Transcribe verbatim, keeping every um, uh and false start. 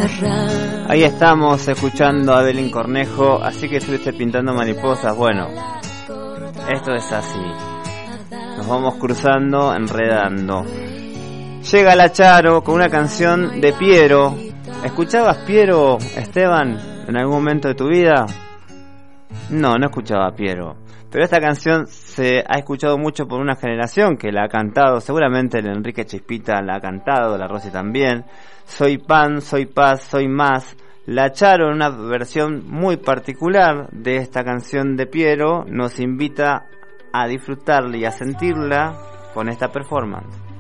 Ahí estamos escuchando a Evelyn Cornejo. Así que estuviste pintando mariposas. Bueno, esto es así. Nos vamos cruzando, enredando. Llega la Charo con una canción de Piero. ¿Escuchabas Piero, Esteban, en algún momento de tu vida? No, no escuchaba a Piero. Pero esta canción se ha escuchado mucho por una generación que la ha cantado. Seguramente el Enrique Chispita la ha cantado, la Rosy también. Soy pan, soy paz, soy más. La Charo, en una versión muy particular de esta canción de Piero, nos invita a disfrutarla y a sentirla con esta performance.